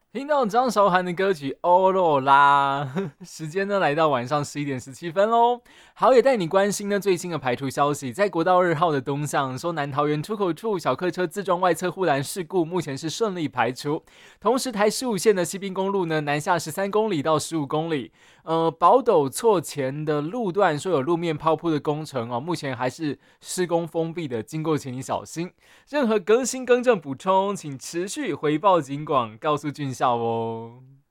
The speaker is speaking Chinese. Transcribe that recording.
听到张韶涵的歌曲《欧若拉》，时间呢来到晚上11点17分喽。好，也带你关心呢最新的排除消息，在国道2号的东向，说南桃园出口处小客车自撞外侧护栏事故，目前是顺利排除。同时，台15线的西滨公路呢南下13公里到15公里，宝斗错前的路段说有路面抛铺的工程哦，目前还是施工封闭的，经过请你小心。任何更新更正补充，请持续回报警广，告诉俊孝哦。